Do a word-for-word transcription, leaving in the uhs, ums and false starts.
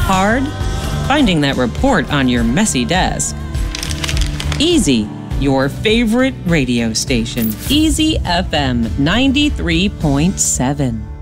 Hard? Finding that report on your messy desk. Easy, your favorite radio station. Easy F M ninety-three point seven.